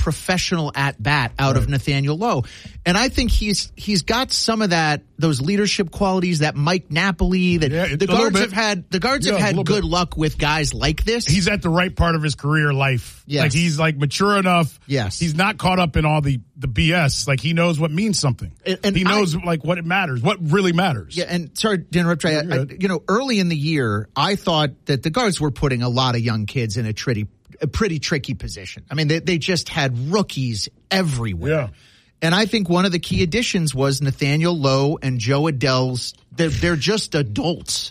professional at bat out of Nathaniel Lowe. And I think he's got some of those leadership qualities that Mike Napoli, the Guards have had good luck with guys like this. He's at the right part of his career life. Yes. Like he's like mature enough. Yes. He's not caught up in all the BS. Like he knows what means something. And he knows like what it matters, what really matters. Yeah. And sorry to interrupt, Trey. Early in the year, I thought that the Guards were putting a lot of young kids in a pretty tricky position. I mean, they just had rookies everywhere. Yeah. And I think one of the key additions was Nathaniel Lowe and Joe Adell's. They're just adults.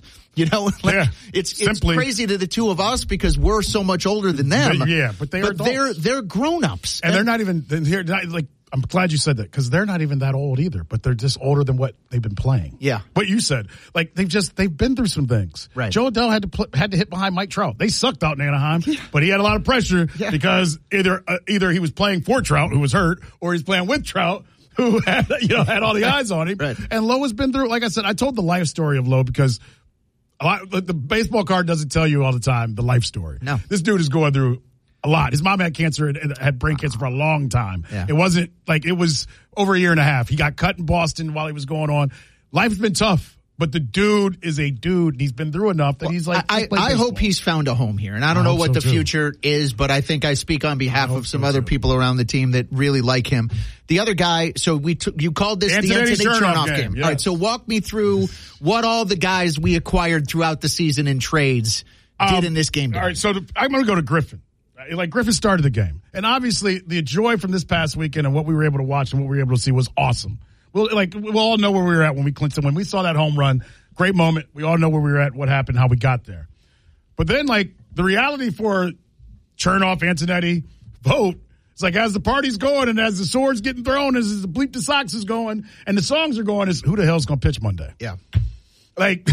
It's crazy to the two of us because we're so much older than them. But they're grown-ups. And they're not even here. Like, I'm glad you said that because they're not even that old either, but they're just older than what they've been playing. Yeah. What you said. Like, they've been through some things. Right. Joe Adell had to hit behind Mike Trout. They sucked out in Anaheim, but he had a lot of pressure because either he was playing for Trout, who was hurt, or he's playing with Trout, who had all the eyes on him. Right. And Lowe has been through, like I said, I told the life story of Lowe because the baseball card doesn't tell you all the time the life story. No. This dude is going through a lot. His mom had cancer and had brain cancer for a long time. Yeah. It wasn't like it was over a year and a half. He got cut in Boston while he was going on. Life's been tough, but the dude is a dude. And he's been through enough that he's like. I hope he's found a home here, and I don't know what the future is, but I think I speak on behalf of some other people around the team that really like him. The other guy, so you called this the Anthony Chernoff game. Yes. All right, so walk me through what all the guys we acquired throughout the season in trades did in this game. All right, so I'm going to go to Griffin. Like Griffin started the game, and obviously the joy from this past weekend and what we were able to watch and what we were able to see was awesome. We'll all know where we were at when we saw that home run. Great moment. We all know where we were at, what happened, how we got there. But then, like, the reality for Chernoff, Antonetti, Vogt, it's like as the party's going and as the sword's getting thrown, as the bleep the socks is going and the songs are going, is who the hell's going to pitch Monday? Yeah. What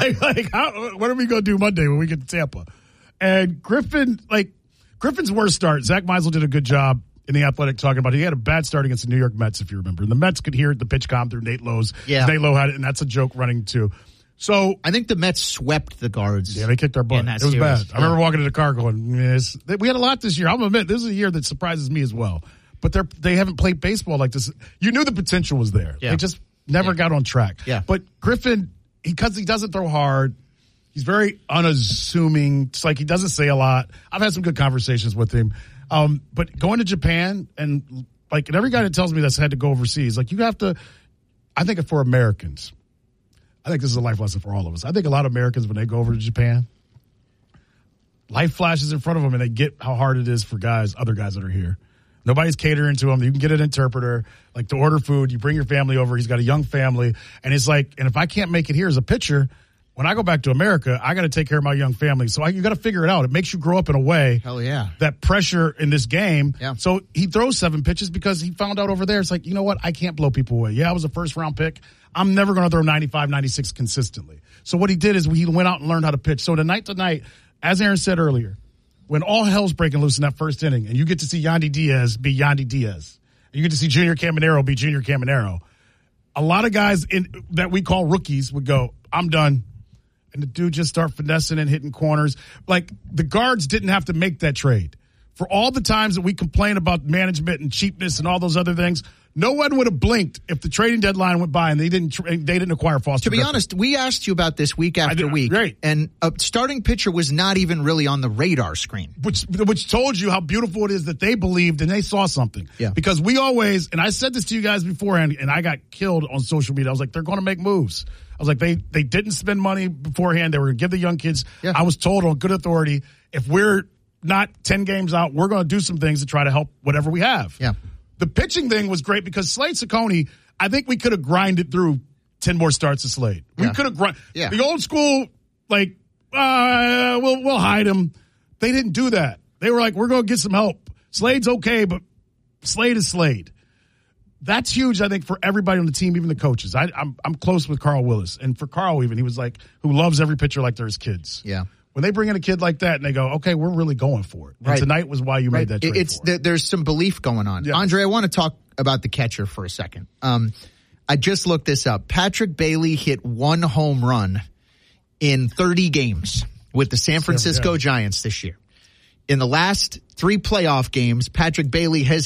are we going to do Monday when we get to Tampa? And Griffin's worst start, Zach Meisel did a good job in The Athletic talking about it. He had a bad start against the New York Mets, if you remember. And the Mets could hear the pitch com through Nate Lowe's. Yeah. Nate Lowe had it, and that's a joke running too. So I think the Mets swept the Guards. Yeah, they kicked our butt. It was bad. I remember walking to the car going, yes. We had a lot this year. I'm going to admit, this is a year that surprises me as well. But they haven't played baseball like this. You knew the potential was there. Yeah. They just never got on track. Yeah. But Griffin, because he doesn't throw hard, he's very unassuming. It's like he doesn't say a lot. I've had some good conversations with him. But going to Japan and every guy that tells me that's had to go overseas, like you have to, I think for Americans, I think this is a life lesson for all of us. I think a lot of Americans, when they go over to Japan, life flashes in front of them and they get how hard it is for other guys that are here. Nobody's catering to them. You can get an interpreter, like to order food. You bring your family over. He's got a young family. And it's like, and if I can't make it here as a pitcher, when I go back to America, I got to take care of my young family. So you got to figure it out. It makes you grow up in a way. Hell yeah. That pressure in this game. Yeah. So he throws 7 pitches because he found out over there. It's like, you know what? I can't blow people away. Yeah, I was a first round pick. I'm never going to throw 95, 96 consistently. So what he did is he went out and learned how to pitch. So tonight, as Aaron said earlier, when all hell's breaking loose in that first inning and you get to see Yandy Diaz be Yandy Diaz, and you get to see Junior Caminero be Junior Caminero, a lot of guys that we call rookies would go, I'm done. And the dude just start finessing and hitting corners. Like, the Guards didn't have to make that trade. For all the times that we complain about management and cheapness and all those other things, no one would have blinked if the trading deadline went by and they didn't acquire Foster. To be honest, we asked you about this week after week. Great. And a starting pitcher was not even really on the radar screen. Which told you how beautiful it is that they believed and they saw something. Yeah. Because we always, and I said this to you guys beforehand, and I got killed on social media. I was like, they're going to make moves. I was like, they didn't spend money beforehand. They were going to give the young kids. Yeah. I was told on good authority, if we're not 10 games out, we're going to do some things to try to help whatever we have. Yeah. The pitching thing was great because Slade Ciccone, I think we could have grinded through 10 more starts of Slade. We could have grinded. Yeah. The old school, we'll hide him. They didn't do that. They were like, we're going to get some help. Slade's okay, but Slade is Slade. That's huge, I think, for everybody on the team, even the coaches. I'm close with Carl Willis. And for Carl even, he was like, who loves every pitcher like they're his kids. Yeah. When they bring in a kid like that and they go, okay, we're really going for it. And right. Tonight was why you made that trade. There's some belief going on. Yeah. Andre, I want to talk about the catcher for a second. I just looked this up. Patrick Bailey hit 1 home run in 30 games with the San Francisco Giants this year. In the last 3 playoff games, Patrick Bailey has